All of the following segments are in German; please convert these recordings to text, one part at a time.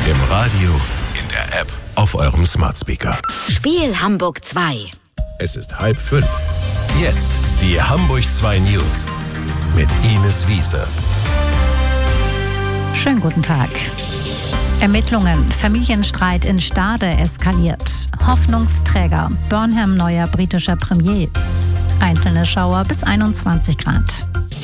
Im Radio, in der App, auf eurem Smart Speaker. Spiel Hamburg 2. Es ist 4:30. Jetzt die Hamburg 2 News mit Ines Wiese. Schönen guten Tag. Ermittlungen, Familienstreit in Stade eskaliert. Hoffnungsträger, Burnham neuer britischer Premier. Einzelne Schauer bis 21 Grad.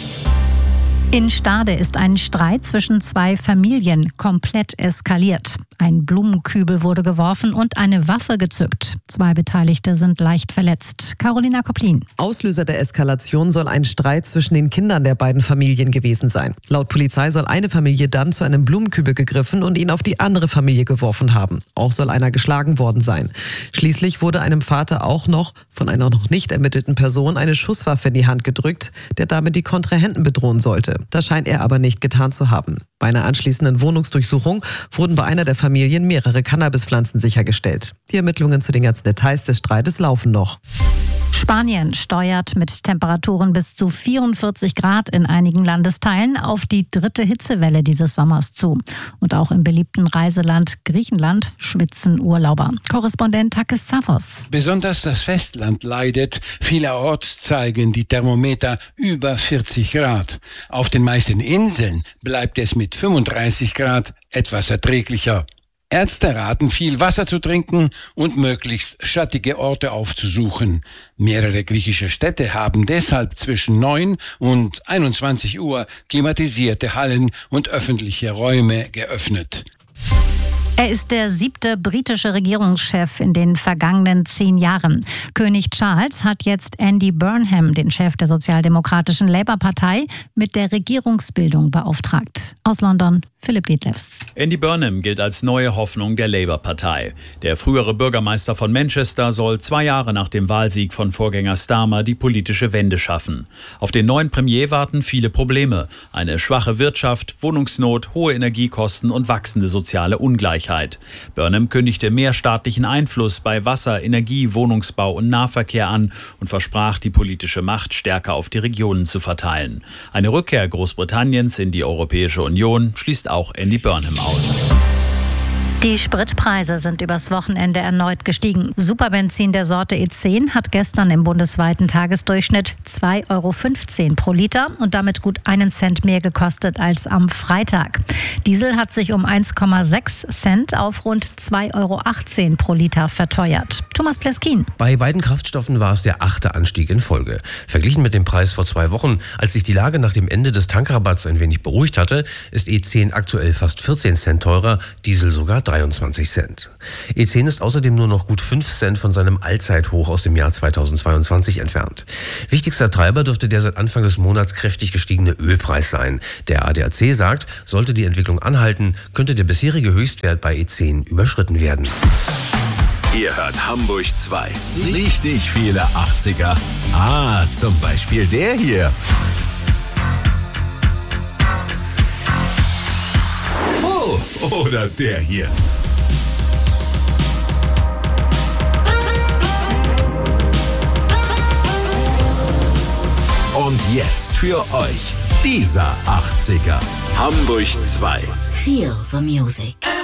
In Stade ist ein Streit zwischen zwei Familien komplett eskaliert. Ein Blumenkübel wurde geworfen und eine Waffe gezückt. 2 Beteiligte sind leicht verletzt. Carolina Koplin. Auslöser der Eskalation soll ein Streit zwischen den Kindern der beiden Familien gewesen sein. Laut Polizei soll eine Familie dann zu einem Blumenkübel gegriffen und ihn auf die andere Familie geworfen haben. Auch soll einer geschlagen worden sein. Schließlich wurde einem Vater auch noch von einer noch nicht ermittelten Person eine Schusswaffe in die Hand gedrückt, der damit die Kontrahenten bedrohen sollte. Das scheint er aber nicht getan zu haben. Bei einer anschließenden Wohnungsdurchsuchung wurden bei einer der Familien mehrere Cannabispflanzen sichergestellt. Die Ermittlungen zu den ganzen Details des Streites laufen noch. Spanien steuert mit Temperaturen bis zu 44 Grad in einigen Landesteilen auf die 3. Hitzewelle dieses Sommers zu. Und auch im beliebten Reiseland Griechenland schwitzen Urlauber. Korrespondent Takis Zavos. Besonders das Festland leidet. Vielerorts zeigen die Thermometer über 40 Grad. Auf den meisten Inseln bleibt es mit 35 Grad etwas erträglicher. Ärzte raten, viel Wasser zu trinken und möglichst schattige Orte aufzusuchen. Mehrere griechische Städte haben deshalb zwischen 9 und 21 Uhr klimatisierte Hallen und öffentliche Räume geöffnet. Er ist der 7. britische Regierungschef in den vergangenen 10 Jahren. König Charles hat jetzt Andy Burnham, den Chef der sozialdemokratischen Labour-Partei, mit der Regierungsbildung beauftragt. Aus London, Philipp Dietlefs. Andy Burnham gilt als neue Hoffnung der Labour-Partei. Der frühere Bürgermeister von Manchester soll 2 Jahre nach dem Wahlsieg von Vorgänger Starmer die politische Wende schaffen. Auf den neuen Premier warten viele Probleme. Eine schwache Wirtschaft, Wohnungsnot, hohe Energiekosten und wachsende soziale Ungleichheit. Burnham kündigte mehr staatlichen Einfluss bei Wasser, Energie, Wohnungsbau und Nahverkehr an und versprach, die politische Macht stärker auf die Regionen zu verteilen. Eine Rückkehr Großbritanniens in die Europäische Union schließt auch Andy Burnham aus. Die Spritpreise sind übers Wochenende erneut gestiegen. Superbenzin der Sorte E10 hat gestern im bundesweiten Tagesdurchschnitt 2,15 € pro Liter und damit gut 1 Cent mehr gekostet als am Freitag. Diesel hat sich um 1,6 Cent auf rund 2,18 € pro Liter verteuert. Thomas Pleskin. Bei beiden Kraftstoffen war es der 8. Anstieg in Folge. Verglichen mit dem Preis vor 2 Wochen, als sich die Lage nach dem Ende des Tankrabatts ein wenig beruhigt hatte, ist E10 aktuell fast 14 Cent teurer, Diesel sogar 23 Cent. E10 ist außerdem nur noch gut 5 Cent von seinem Allzeithoch aus dem Jahr 2022 entfernt. Wichtigster Treiber dürfte der seit Anfang des Monats kräftig gestiegene Ölpreis sein. Der ADAC sagt, sollte die Entwicklung anhalten, könnte der bisherige Höchstwert bei E10 überschritten werden. Ihr hört Hamburg 2. Richtig viele 80er. Zum Beispiel der hier. Oder der hier. Und jetzt für euch dieser 80er. Hamburg 2. Feel the music.